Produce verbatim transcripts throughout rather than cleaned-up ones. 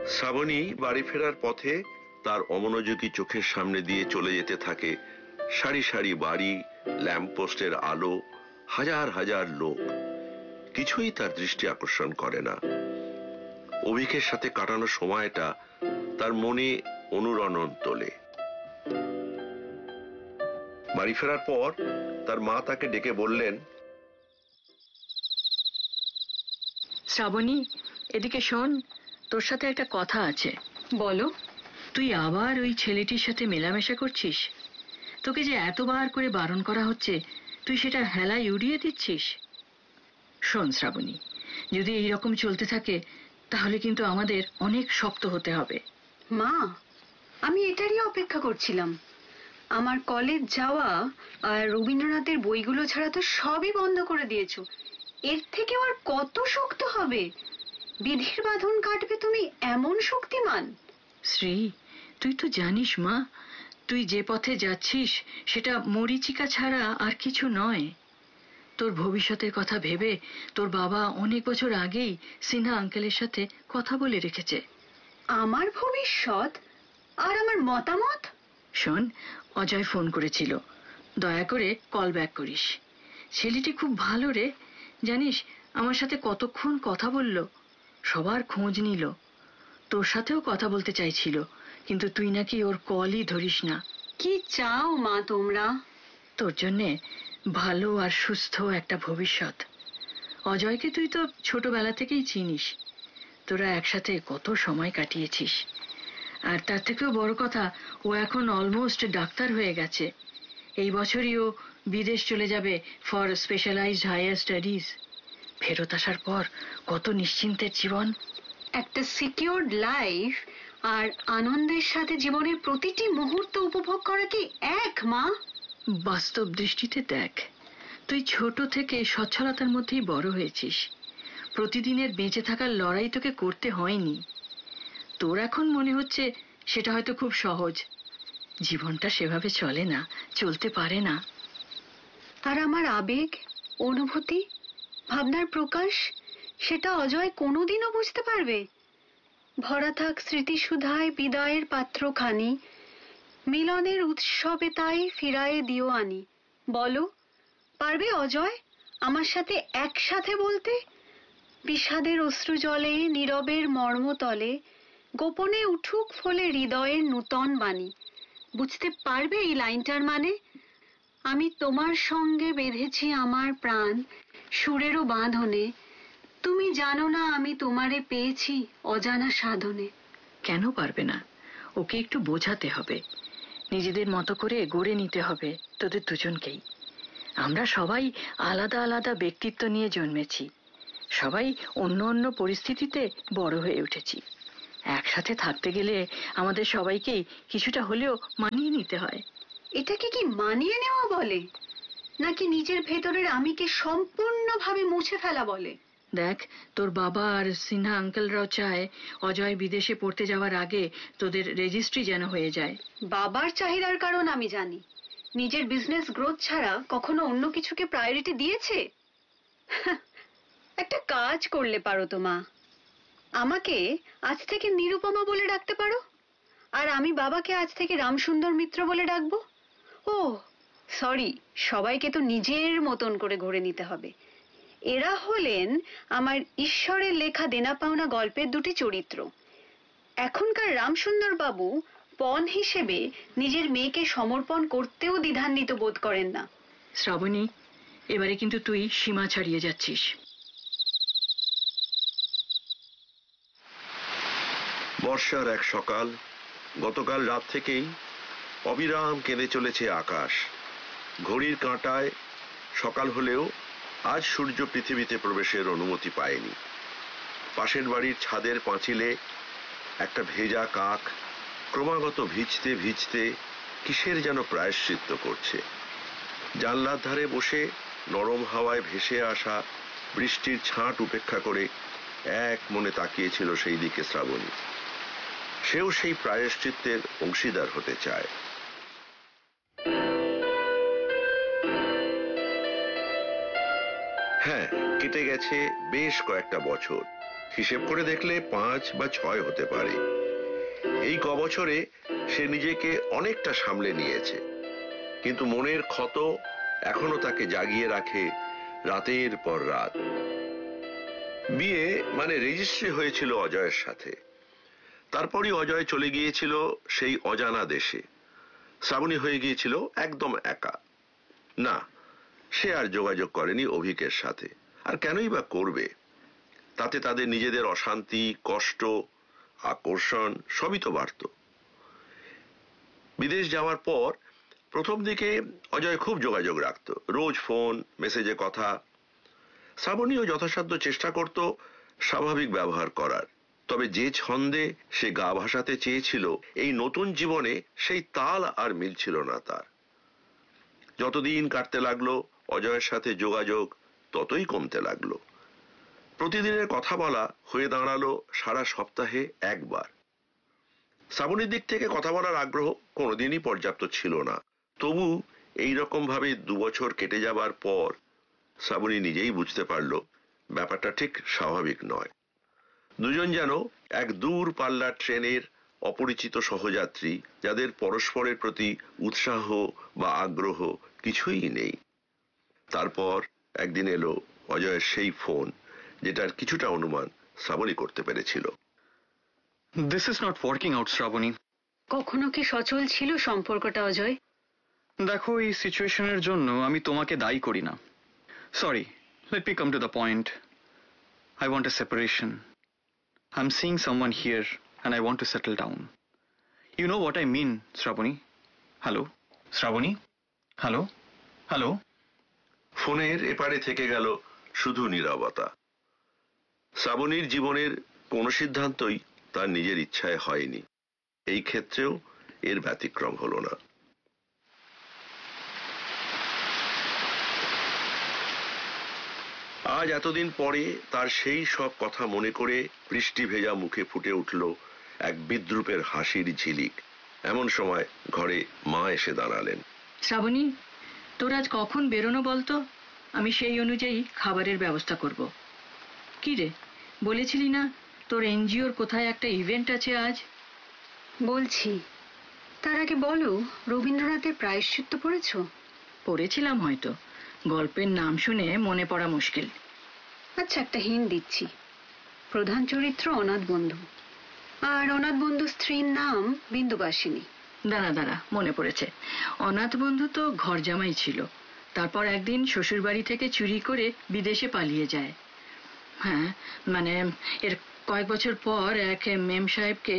শ্রাবণী বাড়ি ফেরার পথে তার অমনোযোগী চোখের সামনে দিয়ে চলে যেতে থাকে সারি সারি বাড়ি, ল্যাম্পপোস্টের আলো, হাজার হাজার লোক। কিছুই তার দৃষ্টি আকর্ষণ করে না। অভিকের সাথে কাটানো সময়টা তার মনে অনুরণন তোলে। বাড়ি ফেরার পর তার মা তাকে ডেকে বললেন, শ্রাবণী, এদিকে শোন, তোর সাথে একটা কথা আছে। বলো। তুই আবার ওই ছেলেটির সাথে মেলামেশা করছিস? তোকে যে এতবার করে বারণ করা হচ্ছে, তুই সেটা হেলায় উড়িয়ে দিচ্ছিস। শোন শ্রাবণী, যদি এইরকম চলতে থাকে তাহলে কিন্তু আমাদের অনেক শক্ত হতে হবে। মা, আমি এটারই অপেক্ষা করছিলাম। আমার কলেজ যাওয়া আর রবীন্দ্রনাথের বইগুলো ছাড়া তো সবই বন্ধ করে দিয়েছো। এর থেকে আর কত শক্ত হবে? বিধির বাঁধন কাটবে তুমি এমন শক্তিমান? শ্রী, তুই তো জানিস মা, তুই যে পথে যাচ্ছিস সেটা মরীচিকা ছাড়া আর কিছু নয়। তোর ভবিষ্যতের কথা ভেবে তোর বাবা অনেক বছর আগেই সিনহা আঙ্কেলের সাথে কথা বলে রেখেছে। আমার ভবিষ্যৎ আর আমার মতামত? শোন, অজয় ফোন করেছিল, দয়া করে কল ব্যাক করিস। ছেলেটি খুব ভালো রে, জানিস আমার সাথে কতক্ষণ কথা বলল, সবার খোঁজ নিল। তোর সাথেও কথা বলতে চাইছিল, কিন্তু তুই নাকি ওর কলই ধরিস না। কি চাও মা তোমরা? তোর জন্যে ভালো আর সুস্থ একটা ভবিষ্যৎ। অজয়কে তুই তো ছোটবেলা থেকেই চিনিস, তোরা একসাথে কত সময় কাটিয়েছিস। আর তার থেকেও বড় কথা, ও এখন অলমোস্ট ডাক্তার হয়ে গেছে। এই বছরই ও বিদেশ চলে যাবে ফর স্পেশালাইজড হায়ার স্টাডিজ। ফেরত আসার পর কত নিশ্চিন্তের জীবন। একটা সিকিউরড লাইফ আর আনন্দের সাথে জীবনের প্রতিটি মুহূর্ত উপভোগ করা কি এক মা? বাস্তব দৃষ্টিতে দেখ, তুই ছোট থেকে সচ্ছলতার মধ্যেই বড় হয়েছিস। প্রতিদিনের বেঁচে থাকার লড়াই তোকে করতে হয়নি। তোর এখন মনে হচ্ছে সেটা হয়তো খুব সহজ। জীবনটা সেভাবে চলে না, চলতে পারে না। আর আমার আবেগ, অনুভূতি, ভাবনার প্রকাশ, সেটা অজয় কোনোদিনও বুঝতে পারবে? ভরা থাক স্মৃতিসুধায় বিদায়ের পাত্রখানি, মিলনের উৎসবে তাই ফিরায়ে দিও আনি। বলো, পারবে অজয় আমার সাথে একসাথে বলতে? বিষাদের অশ্রু জলে, নীরবের মর্মতলে, গোপনে উঠুক ফলে হৃদয়ের নূতন বাণী। বুঝতে পারবে এই লাইনটার মানে? আমি তোমার সঙ্গে বেঁধেছি আমার প্রাণ সুরেরও বাঁধনে, তুমি জানো না আমি তোমারে পেয়েছি অজানা সাধনে। কেন পারবে না? ওকে একটু বোঝাতে হবে, নিজেদের মতো করে গড়ে নিতে হবে তোদের দুজনকেই। আমরা সবাই আলাদা আলাদা ব্যক্তিত্ব নিয়ে জন্মেছি, সবাই অন্য অন্য পরিস্থিতিতে বড় হয়ে উঠেছি। একসাথে থাকতে গেলে আমাদের সবাইকেই কিছুটা হলেও মানিয়ে নিতে হয়। এটাকে কি মানিয়ে নেওয়া বলে, নাকি নিজের ভেতরের আমিকে সম্পূর্ণভাবে মুছে ফেলা বলে? দেখ, তোর বাবা আর সিনহা আঙ্কেলরাও চায় অজয় বিদেশে পড়তে যাওয়ার আগে তোদের রেজিস্ট্রি যেন হয়ে যায়। বাবার চাহিদার কারণ আমি জানি, নিজের বিজনেস গ্রোথ ছাড়া কখনো অন্য কিছুকে প্রায়োরিটি দিয়েছে? একটা কাজ করলে পারো তো মা, আমাকে আজ থেকে নিরুপমা বলে ডাকতে পারো, আর আমি বাবাকে আজ থেকে রামসুন্দর মিত্র বলে ডাকবো। ও সরি, সবাইকে তো নিজের মতন করে গড়ে নিতে হবে। এরা হলেন আমার ঈশ্বরের লেখা দেনা পাওনা গল্পের দুটি চরিত্র। এখনকার রামসুন্দর বাবু পণ হিসেবে নিজের মেয়েকে সমর্পণ করতেও দ্বিধান্বিত বোধ করেন না। শ্রাবণী, এবারে কিন্তু তুই সীমা ছাড়িয়ে যাচ্ছিস। বর্ষার এক সকাল, গতকাল রাত থেকেই অবিরাম কেঁদে চলেছে আকাশ। ঘড়ির কাঁটায় সকাল হলেও আজ সূর্য পৃথিবীতে প্রবেশের অনুমতি পায়নি। পাশের বাড়ির ছাদের পাঁচিলে একটা ভেজা কাক ক্রমাগত ভিজতে ভিজতে কিসের যেন প্রায়শ্চিত্ত করছে। জানলার ধারে বসে নরম হাওয়ায় ভেসে আসা বৃষ্টির ছাঁট উপেক্ষা করে এক মনে তাকিয়েছিল সেই দিকে শ্রাবণী। সেও সেই প্রায়শ্চিত্তের অংশীদার হতে চায়। হ্যাঁ, কেটে গেছে বেশ কয়েকটা বছর। হিসেব করে দেখলে পাঁচ বা ছয় হতে পারে। এই ক বছরে সে নিজেকে অনেকটা সামলে নিয়েছে, কিন্তু মনের ক্ষত এখনো তাকে জাগিয়ে রাখে রাতের পর রাত। বিয়ে মানে রেজিস্ট্রি হয়েছিল অজয়ের সাথে, তারপরই অজয় চলে গিয়েছিল সেই অজানা দেশে। শ্রাবণী হয়ে গিয়েছিল একদম একা। না, সে আর যোগাযোগ করেনি অভিকের সাথে, আর কেনই বা করবে? তাতে তাদের নিজেদের অশান্তি, কষ্ট, আকর্ষণ সবই তো বাড়ত। বিদেশ যাওয়ার পর প্রথম দিকে অজয় খুব যোগাযোগ রাখত, রোজ ফোন মেসেজে কথা। শ্রাবণীও যথাসাধ্য চেষ্টা করত স্বাভাবিক ব্যবহার করার, তবে যে ছন্দে সে গা ভাসাতে চেয়েছিল এই নতুন জীবনে, সেই তাল আর মিলছিল না তার। যতদিন কাটতে লাগলো অজয়ের সাথে যোগাযোগ ততই কমতে লাগলো। প্রতিদিনের কথা বলা হয়ে দাঁড়ালো সারা সপ্তাহে একবার। শ্রাবণীর দিক থেকে কথা বলার আগ্রহ কোনোদিনই পর্যাপ্ত ছিল না। তবু এইরকম ভাবে দু বছর কেটে যাবার পর শ্রাবণী নিজেই বুঝতে পারল ব্যাপারটা ঠিক স্বাভাবিক নয়। দুজন যেন এক দূর পাল্লার ট্রেনের অপরিচিত সহযাত্রী, যাদের পরস্পরের প্রতি উৎসাহ বা আগ্রহ কিছুই নেই। তারপর একদিন এলো অজয়ের সেই ফোন, যেটার কিছুটা অনুমান শ্রাবণী করতে পেরেছিল। This is not working out, Shrabani. কখনো কি সচল ছিল সম্পর্কটা অজয়? দেখো, এই সিচুয়েশনের জন্য আমি তোমাকে দায়ী করি না। Sorry, let me come to the point. I want a separation. I'm seeing someone here and I want to settle down. You know what I mean, Shrabani? Hello Shrabani? Hello hello ফোনের এপারে থেকে গেল শুধু নীরবতা। শ্রাবণীর জীবনের কোনো সিদ্ধান্তই তার নিজের ইচ্ছায় হয়নি। এই ক্ষেত্রেও এর ব্যতিক্রম হলো না। আজ এতদিন পরে তার সেই সব কথা মনে করে বৃষ্টি ভেজা মুখে ফুটে উঠল এক বিদ্রুপের হাসির ঝিলিক। এমন সময় ঘরে মা এসে দাঁড়ালেন। শ্রাবণী, তোর আজ কখন বেরোনো বলতো? আমি সেই অনুযায়ী খাবারের ব্যবস্থা করব। কি রে, বলেছিলি না তোর এনজিওর কোথায় একটা ইভেন্ট আছে আজ? বলছি, তার আগে বলো, রবীন্দ্রনাথের প্রায়শ্চিত্ত পড়েছ? পড়েছিলাম হয়তো, গল্পের নাম শুনে মনে পড়া মুশকিল। আচ্ছা, একটা হিন্ট দিচ্ছি। প্রধান চরিত্র অনাথ বন্ধু, আর অনাথ বন্ধু স্ত্রীর নাম বিন্দুবাসিনী। দাঁড়া দাঁড়া, মনে পড়েছে। অনাথ বন্ধু তো ঘর জামাই ছিল, তারপর একদিন শ্বশুর বাড়ি থেকে চুরি করে বিদেশে পালিয়ে যায়। হ্যাঁ, মানে এর কয়েক বছর পর এক মেম সাহেবকে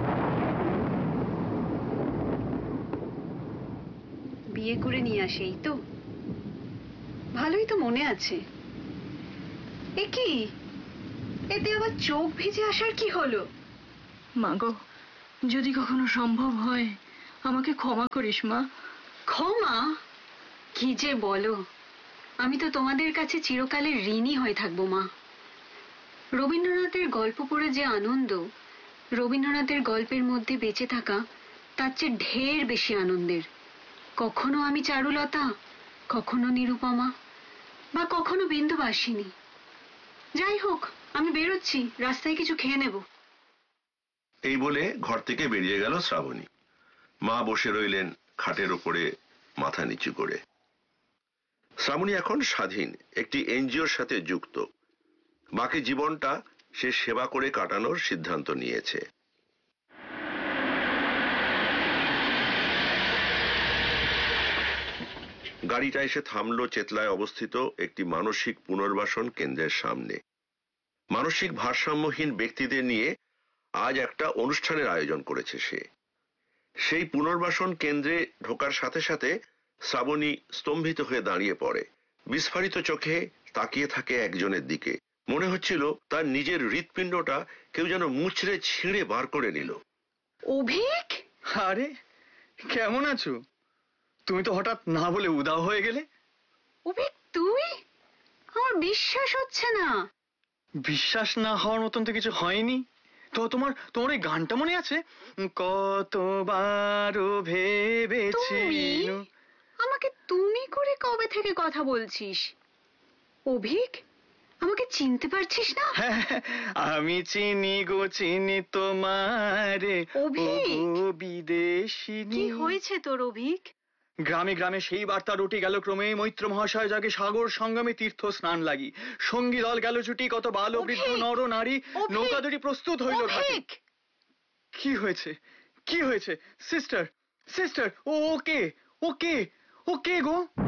বিয়ে করে নিয়ে আসে। এই তো, ভালোই তো মনে আছে। এ কি, এতে আবার চোখ ভিজে আসার কি হলো? মাগো, যদি কখনো সম্ভব হয় আমাকে ক্ষমা করিস মা। ক্ষমা? কি যে বলো, আমি তো তোমাদের কাছে চিরকালের ঋণী হয়ে থাকবো মা। রবীন্দ্রনাথের গল্প পড়ে যে আনন্দ, রবীন্দ্রনাথের গল্পের মধ্যে বেঁচে থাকা তার চেয়ে ঢের বেশি আনন্দের। কখনো আমি চারুলতা, কখনো নিরুপমা, বা কখনো বিন্দুবাসিনী। যাই হোক, আমি বেরোচ্ছি, রাস্তায় কিছু খেয়ে নেব। এই বলে ঘর থেকে বেরিয়ে গেল শ্রাবণী। মা বসে রইলেন খাটের ওপরে মাথা নিচু করে। শ্রাবণী এখন স্বাধীন, একটি এনজিওর সাথে যুক্ত। বাকি জীবনটা সে সেবা করে কাটানোর সিদ্ধান্ত নিয়েছে। গাড়িটা এসে থামলো চেতলায় অবস্থিত একটি মানসিক পুনর্বাসন কেন্দ্রের সামনে। মানসিক ভারসাম্যহীন ব্যক্তিদের নিয়ে আজ একটা অনুষ্ঠানের আয়োজন করেছে সে। সেই পুনর্বাসন কেন্দ্রে ঢোকার সাথে সাথে শ্রাবণী স্তম্ভিত হয়ে দাঁড়িয়ে পড়ে। বিস্ফারিত চোখে তাকিয়ে থাকে একজনের দিকে। মনে হচ্ছিল তার নিজের হৃৎপিণ্ডটা কেউ যেন মুচড়ে ছিঁড়ে বার করে নিল। অভিক! আরে, কেমন আছো? তুমি তো হঠাৎ না বলে উদাও হয়ে গেলে। অভিক, তুই? আমার বিশ্বাস হচ্ছে না। বিশ্বাস না হওয়ার মতন তো কিছু হয়নি। তো তোমার তোমার ওই গানটা মনে আছে? কতবারও ভেবেছি। আমাকে তুমি করে কবে থেকে কথা বলছিস? অভিক, আমাকে চিনতে পারছিস না? আমি চিনি গো চিনি তোমারে অভিক! ও বিদেশিনী। কি হয়েছে তোর অভিক? গ্রামে গ্রামে সেই বার্তা রটি গেল ক্রমে, মৈত্র মহাশয় যাকে সাগর সঙ্গমে তীর্থ স্নান লাগি, সঙ্গী দল গেল ছুটি, কত বাল বৃদ্ধ অভিক! নর নারী অভিক! নৌকা দুটি প্রস্তুত হইল ঘাটে। অভিক! কি হয়েছে কি হয়েছে? সিস্টার সিস্টার ও কে ও কে ও কে গো?